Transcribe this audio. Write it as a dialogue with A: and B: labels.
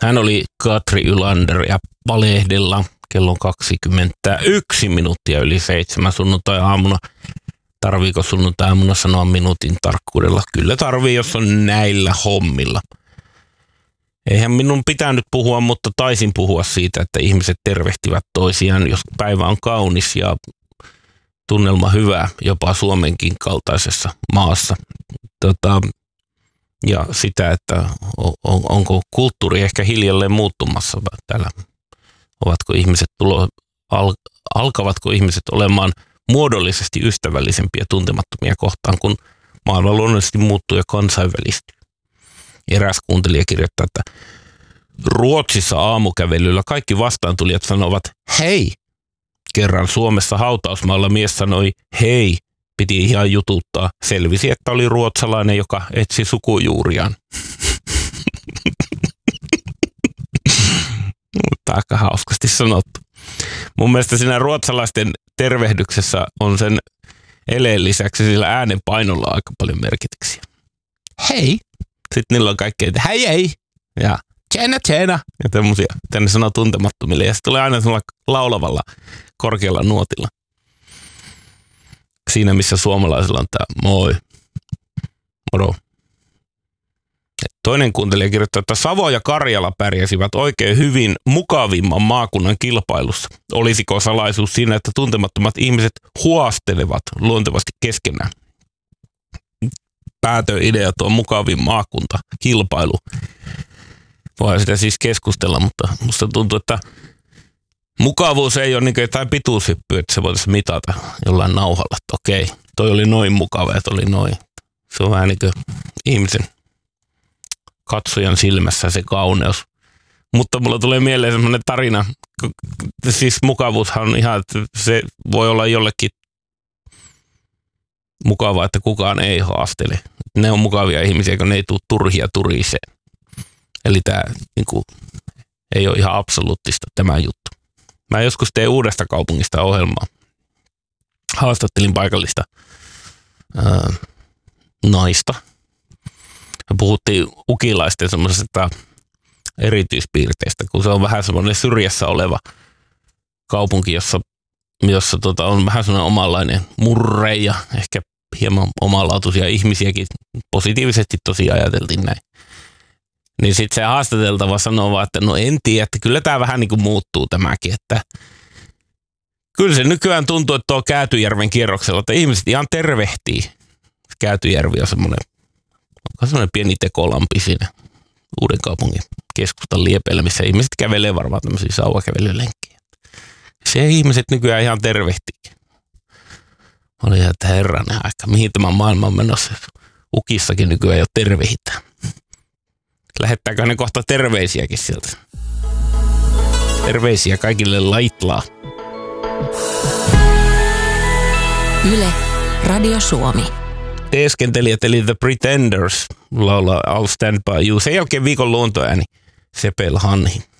A: Hän oli Katri Ylander ja Valehdella kello 21 minuuttia yli 7 sunnuntai-aamuna. Tarviiko sunnuntai-aamuna sanoa minuutin tarkkuudella? Kyllä tarvii, jos on näillä hommilla. Eihän minun pitänyt puhua, mutta taisin puhua siitä, että ihmiset tervehtivät toisiaan, jos päivä on kaunis ja tunnelma hyvä, jopa Suomenkin kaltaisessa maassa. Ja sitä, että onko kulttuuri ehkä hiljalleen muuttumassa täällä. Alkavatko ihmiset olemaan muodollisesti ystävällisempiä tuntemattomia kohtaan, kun maailma luonnollisesti muuttuu ja kansainvälistyy. Eräs kuuntelija kirjoittaa, että Ruotsissa aamukävelyllä kaikki vastaantulijat sanovat hei. Kerran Suomessa hautausmaalla mies sanoi hei. Piti ihan jututtaa. Selvisi, että oli ruotsalainen, joka etsi sukujuuriaan. Mutta aika hauskasti sanottu. Mun mielestä siinä ruotsalaisten tervehdyksessä on sen eleen lisäksi sillä äänen painolla aika paljon merkityksiä. Hei! Sitten niillä on kaikkea, että hei hei! Ja tjena! Ja tämmöisiä, tänne sanoo tuntemattomille. Ja se tulee aina sellaisella laulavalla korkealla nuotilla. Siinä, missä suomalaisilla on tämä moi, moro. Toinen kuuntelija kirjoittaa, että Savo ja Karjala pärjäsivät oikein hyvin mukavimman maakunnan kilpailussa. Olisiko salaisuus siinä, että tuntemattomat ihmiset huostelevat luontevasti keskenään? Päätöidea tuo mukavin maakunta kilpailu. Voi sitä siis keskustella, mutta musta tuntuu, että mukavuus ei ole niin kuin jotain pituushyppyä, että se voitaisiin mitata jollain nauhalla, että okei, toi oli noin mukava ja toi oli noin. Se on vähän niin kuin ihmisen katsojan silmässä se kauneus. Mutta mulla tulee mieleen semmoinen tarina, siis mukavuushan on ihan, että se voi olla jollekin mukavaa, että kukaan ei haastele. Ne on mukavia ihmisiä, kun ne ei tule turhia turiseen. Eli tämä niin kuin, ei ole ihan absoluuttista tämä juttu. Mä joskus tein Uudesta kaupungista ohjelmaa. Haastattelin paikallista naista. Ja puhuttiin ukilaisten semmoisesta erityispiirteistä, kun se on vähän semmoinen syrjässä oleva kaupunki, jossa on vähän semmoinen omanlainen murre ja ehkä hieman omanlaatuisia ihmisiäkin. Positiivisesti tosi ajateltiin näin. Niin sitten se haastateltava sanoo vaan, että no en tiedä, että kyllä tämä vähän niin kuin muuttuu tämäkin, että kyllä se nykyään tuntuu, että tuo Käytyjärven kierroksella, että ihmiset ihan tervehtii. Käytyjärvi on semmoinen pieni tekolampi siinä Uudenkaupungin keskustan liepeillä, missä ihmiset kävelee varmaan tämmöisiä sauvakävelylenkkiä. Se ihmiset nykyään ihan tervehtii. Oli ihan, että herranen aika, mihin tämä maailma on menossa. Ukissakin nykyään jo tervehitään. Lähettääkö ne kohta terveisiäkin sieltä? Terveisiä kaikille laitlaa.
B: Yle, Radio Suomi.
A: Teeskentelijät eli The Pretenders laulaa I'll Stand By You. Sen jälkeen viikon luontoääni Sepel Hanhi.